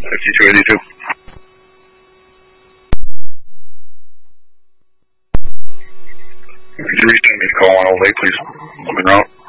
5282. Could you resend me to call 108, please? I'm en route.